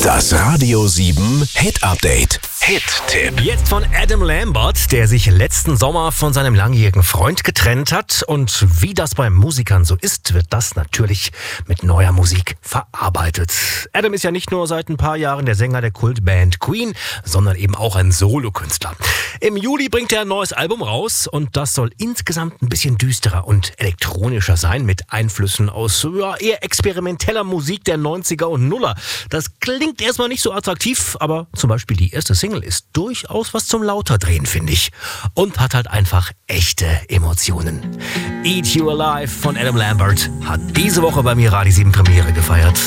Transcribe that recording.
Das Radio 7 Hit Update. Hit-Tipp. Jetzt von Adam Lambert, der sich letzten Sommer von seinem langjährigen Freund getrennt hat. Und wie das bei Musikern so ist, wird das natürlich mit neuer Musik verarbeitet. Adam ist ja nicht nur seit ein paar Jahren der Sänger der Kultband Queen, sondern eben auch ein Solokünstler. Im Juli bringt er ein neues Album raus und das soll insgesamt ein bisschen düsterer und elektronischer sein, mit Einflüssen aus eher experimenteller Musik der 90er und Nuller. Das klingt erstmal nicht so attraktiv, aber zum Beispiel die erste Single ist durchaus was zum Lauterdrehen, finde ich. Und hat halt einfach echte Emotionen. Eat You Alive von Adam Lambert hat diese Woche bei mir Radio 7 Premiere gefeiert.